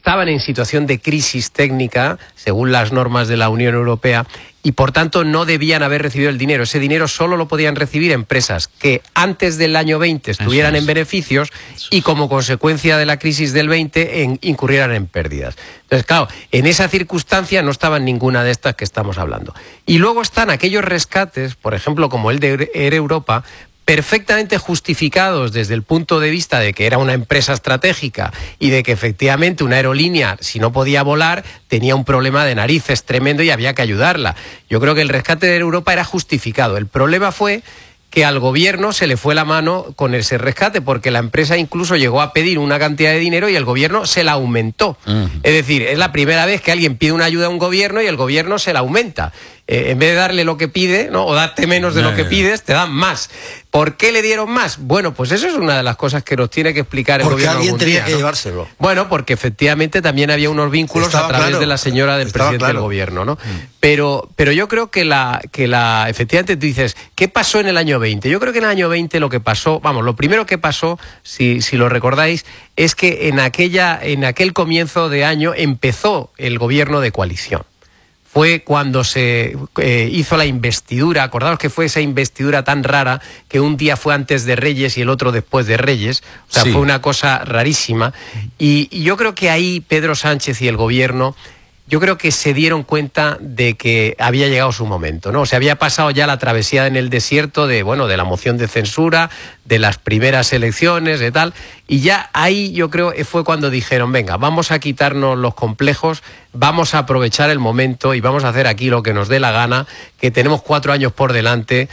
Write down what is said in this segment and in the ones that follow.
estaban en situación de crisis técnica, según las normas de la Unión Europea, y por tanto no debían haber recibido el dinero. Ese dinero solo lo podían recibir empresas que antes del año 20 estuvieran en beneficios y como consecuencia de la crisis del 20 incurrieran en pérdidas. Entonces, claro, en esa circunstancia no estaba ninguna de estas que estamos hablando. Y luego están aquellos rescates, por ejemplo, como el de Air Europa, perfectamente justificados desde el punto de vista de que era una empresa estratégica y de que efectivamente una aerolínea, si no podía volar, tenía un problema de narices tremendo y había que ayudarla. Yo creo que el rescate de Europa era justificado. El problema fue que al gobierno se le fue la mano con ese rescate, porque la empresa incluso llegó a pedir una cantidad de dinero y el gobierno se la aumentó. Es decir, es la primera vez que alguien pide una ayuda a un gobierno y el gobierno se la aumenta. En vez de darle lo que pide, ¿no?, o darte menos de lo que pides, te dan más. ¿Por qué le dieron más? Bueno, pues eso es una de las cosas que nos tiene que explicar el gobierno. Porque alguien tenía que ¿no? llevárselo. Bueno, porque efectivamente también había unos vínculos a través de la señora del presidente del gobierno, ¿no? Pero yo creo que efectivamente tú dices, ¿qué pasó en el año 20? Yo creo que en el año 20 lo que pasó, lo primero que pasó, si lo recordáis, es que en aquel comienzo de año empezó el gobierno de coalición. Fue cuando se hizo la investidura. Acordaos que fue esa investidura tan rara que un día fue antes de Reyes y el otro después de Reyes. O sea, fue una cosa rarísima. Y yo creo que ahí Pedro Sánchez y el gobierno, yo creo que se dieron cuenta de que había llegado su momento, ¿no? O sea, había pasado ya la travesía en el desierto de la moción de censura, de las primeras elecciones, de tal, y ya ahí yo creo que fue cuando dijeron, venga, vamos a quitarnos los complejos, vamos a aprovechar el momento y vamos a hacer aquí lo que nos dé la gana, que tenemos 4 años por delante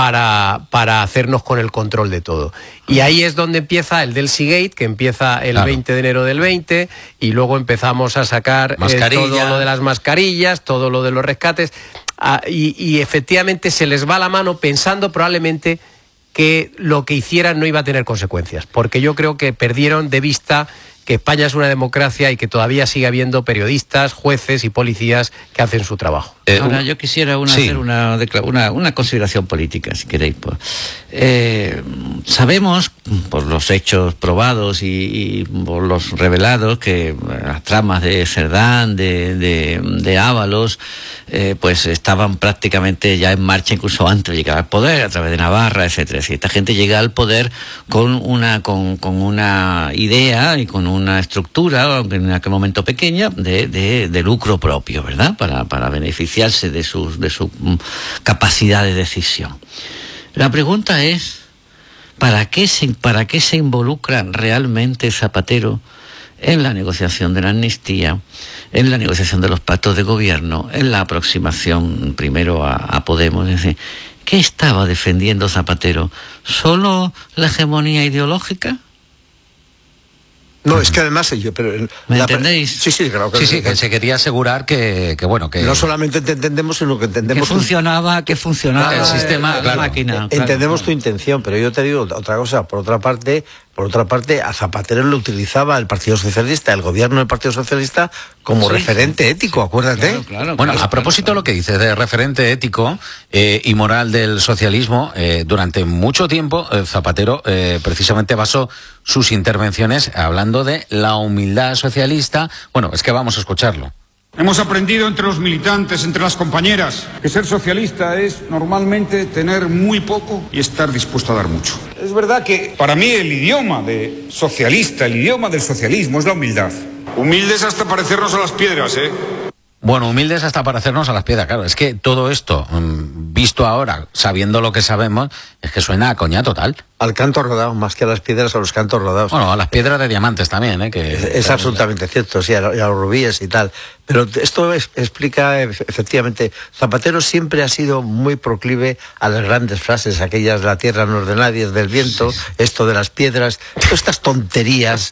para hacernos con el control de todo. Y ahí es donde empieza el Delsigate, que empieza el 20 de enero del 20, y luego empezamos a sacar todo lo de las mascarillas, todo lo de los rescates, y efectivamente se les va la mano pensando probablemente que lo que hicieran no iba a tener consecuencias, porque yo creo que perdieron de vista que España es una democracia y que todavía sigue habiendo periodistas, jueces y policías que hacen su trabajo. Ahora yo quisiera hacer una consideración política, si queréis. Sabemos, por los hechos probados y por los revelados, que las tramas de Cerdán, de Ábalos, pues estaban prácticamente ya en marcha incluso antes de llegar al poder, a través de Navarra, etcétera. Esta gente llega al poder con una idea y con una estructura, aunque en aquel momento pequeña, de lucro propio, ¿verdad? Para beneficiarse de su capacidad de decisión. La pregunta es, ¿para qué se involucra realmente Zapatero en la negociación de la amnistía, en la negociación de los pactos de gobierno, en la aproximación primero a Podemos? Es decir, ¿qué estaba defendiendo Zapatero? ¿Solo la hegemonía ideológica? No, es que además ¿Me entendéis? Sí, claro. Que se quería asegurar que no solamente te entendemos, sino que entendemos que funcionaba el sistema, la máquina. Entendemos tu intención, pero yo te digo otra cosa. Por otra parte, a Zapatero lo utilizaba el Partido Socialista, el gobierno del Partido Socialista, como referente ético, acuérdate. Claro, bueno, a propósito de lo que dices de referente ético y moral del socialismo, durante mucho tiempo Zapatero precisamente basó sus intervenciones hablando de la humildad socialista. Bueno, es que vamos a escucharlo. Hemos aprendido entre los militantes, entre las compañeras, que ser socialista es normalmente tener muy poco y estar dispuesto a dar mucho. Es verdad que para mí el idioma del socialismo es la humildad. Humildes hasta parecernos a las piedras, ¿eh? Bueno, humildes hasta parecernos a las piedras, claro. Es que todo esto, visto ahora, sabiendo lo que sabemos, es que suena a coña total. Al canto rodado, más que a las piedras, a los cantos rodados. Bueno, a las piedras de diamantes también, ¿eh? Es absolutamente cierto, sí, a los rubíes y tal. Pero esto explica, efectivamente, Zapatero siempre ha sido muy proclive a las grandes frases, aquellas, la tierra no es de nadie, es del viento, esto de las piedras, todas estas tonterías.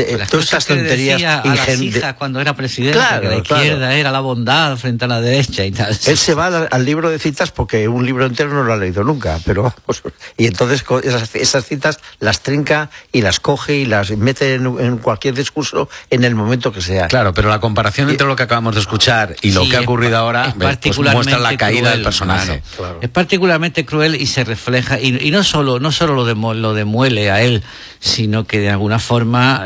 Decía a las hijas cuando era presidente, que la izquierda era la bondad frente a la derecha y tal. Él se va al libro de citas porque un libro entero no lo ha leído nunca, pero y entonces esas citas las trinca y las coge y las mete en cualquier discurso en el momento que sea. Claro, pero la comparación entre lo que acaba acabamos de escuchar y lo que ha ocurrido ahora, pues muestra la caída del personaje. Claro. Es particularmente cruel y se refleja, y no solo lo demuele a él, sino que de alguna forma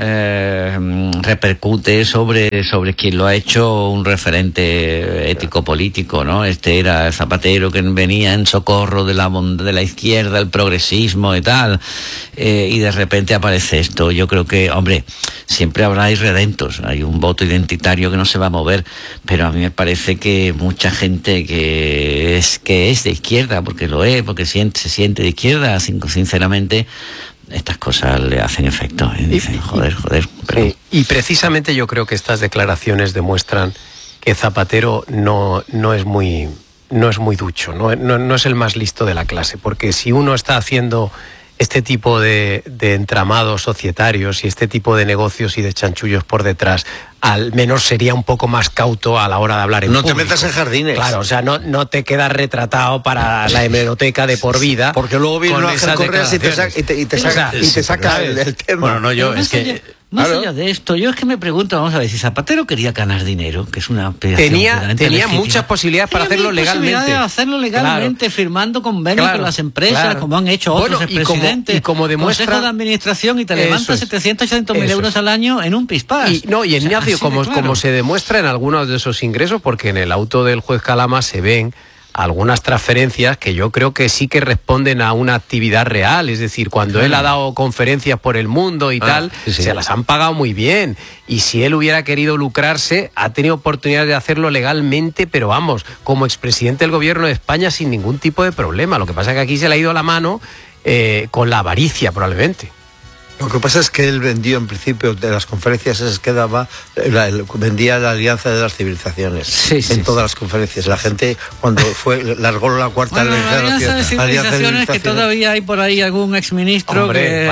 repercute sobre quien lo ha hecho un referente ético-político, ¿no? Este era Zapatero, que venía en socorro de la izquierda, el progresismo y tal, y de repente aparece esto. Yo creo que, hombre, siempre habrá irredentos, hay un voto identitario que no se va a mover, pero a mí me parece que mucha gente que es de izquierda, porque lo es, porque se siente de izquierda, sinceramente, estas cosas le hacen efecto. Dicen, joder. Pero... Sí. Y precisamente yo creo que estas declaraciones demuestran que Zapatero no es muy ducho, no es el más listo de la clase, porque si uno está haciendo este tipo de entramados societarios y este tipo de negocios y de chanchullos por detrás, al menos sería un poco más cauto a la hora de hablar en público. No te metas en jardines. Claro, o sea, no te quedas retratado para la hemeroteca de por vida. Porque luego viene Ángel Correas y te saca el tema. Bueno, no, yo, es que... Más allá de esto, yo es que me pregunto, vamos a ver, si Zapatero quería ganar dinero, que es una tenía muchas posibilidades para hacerlo legalmente. Firmando convenios con las empresas, como han hecho otros expresidentes. Y como demuestra... Consejo de administración, y te levantas 780.000 euros al año en un pispás. Y Ignacio, como se demuestra en algunos de esos ingresos, porque en el auto del juez Calama se ven algunas transferencias que yo creo que sí que responden a una actividad real, es decir, cuando él ha dado conferencias por el mundo y tal, se las han pagado muy bien, y si él hubiera querido lucrarse, ha tenido oportunidad de hacerlo legalmente, pero vamos, como expresidente del gobierno de España sin ningún tipo de problema. Lo que pasa es que aquí se le ha ido la mano con la avaricia probablemente. Lo que pasa es que él vendió en principio de las conferencias esas que daba, vendía la Alianza de las Civilizaciones en todas las conferencias. La gente cuando largó la cuarta Alianza de Civilizaciones, que todavía hay por ahí algún exministro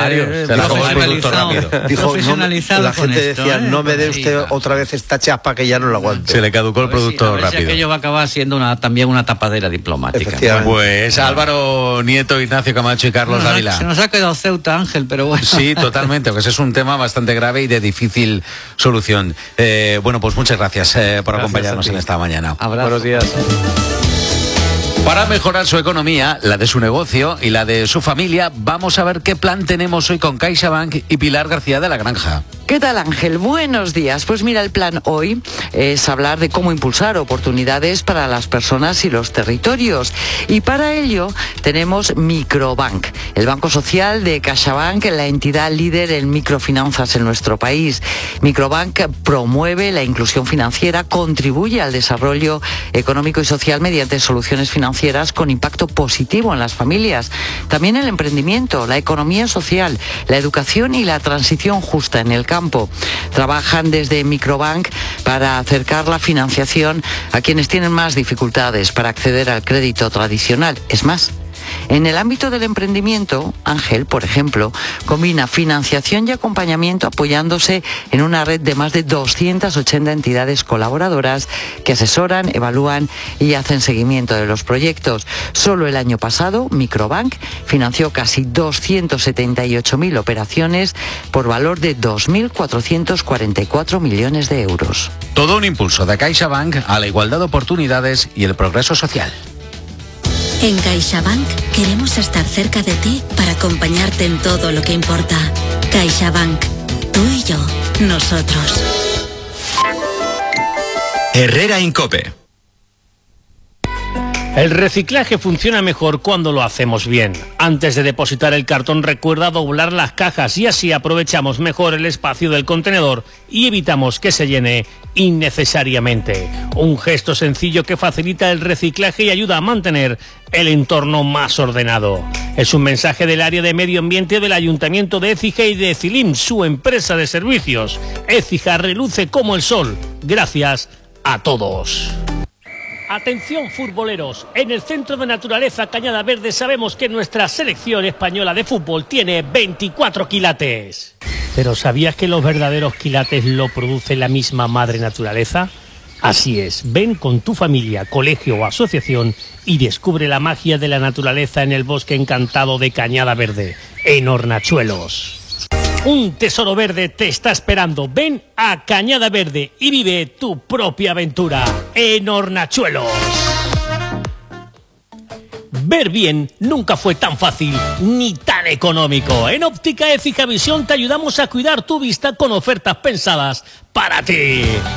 profesionalizado. La gente decía, no me dé usted otra vez esta chapa que ya no la aguanto. Se le caducó el producto rápido. Aquello va a acabar siendo también una tapadera diplomática. Pues Álvaro Nieto, Ignacio Camacho y Carlos Dávila. Se nos ha quedado Ceuta, Ángel, pero bueno. Sí, totalmente, pues es un tema bastante grave y de difícil solución. Bueno, pues muchas gracias por acompañarnos en esta mañana. Abrazo. Buenos días. Para mejorar su economía, la de su negocio y la de su familia, vamos a ver qué plan tenemos hoy con CaixaBank y Pilar García de la Granja. ¿Qué tal, Ángel? Buenos días. Pues mira, el plan hoy es hablar de cómo impulsar oportunidades para las personas y los territorios. Y para ello tenemos Microbank, el banco social de CaixaBank, la entidad líder en microfinanzas en nuestro país. Microbank promueve la inclusión financiera, contribuye al desarrollo económico y social mediante soluciones financieras con impacto positivo en las familias. También el emprendimiento, la economía social, la educación y la transición justa en el campo. Trabajan desde Microbank para acercar la financiación a quienes tienen más dificultades para acceder al crédito tradicional. Es más, en el ámbito del emprendimiento, Ángel, por ejemplo, combina financiación y acompañamiento apoyándose en una red de más de 280 entidades colaboradoras que asesoran, evalúan y hacen seguimiento de los proyectos. Solo el año pasado, Microbank financió casi 278.000 operaciones por valor de 2.444 millones de euros. Todo un impulso de CaixaBank a la igualdad de oportunidades y el progreso social. En CaixaBank queremos estar cerca de ti para acompañarte en todo lo que importa. CaixaBank, tú y yo, nosotros. Herrera Incope. El reciclaje funciona mejor cuando lo hacemos bien. Antes de depositar el cartón, recuerda doblar las cajas y así aprovechamos mejor el espacio del contenedor y evitamos que se llene innecesariamente. Un gesto sencillo que facilita el reciclaje y ayuda a mantener el entorno más ordenado. Es un mensaje del área de medio ambiente del Ayuntamiento de Écija y de Cilim, su empresa de servicios. Écija reluce como el sol. Gracias a todos. Atención futboleros, en el Centro de Naturaleza Cañada Verde sabemos que nuestra selección española de fútbol tiene 24 quilates. ¿Pero sabías que los verdaderos quilates lo produce la misma madre naturaleza? Así es, ven con tu familia, colegio o asociación y descubre la magia de la naturaleza en el bosque encantado de Cañada Verde, en Hornachuelos. Un tesoro verde te está esperando. Ven a Cañada Verde y vive tu propia aventura en Hornachuelos. Ver bien nunca fue tan fácil ni tan económico. En Óptica Écija Visión te ayudamos a cuidar tu vista con ofertas pensadas para ti.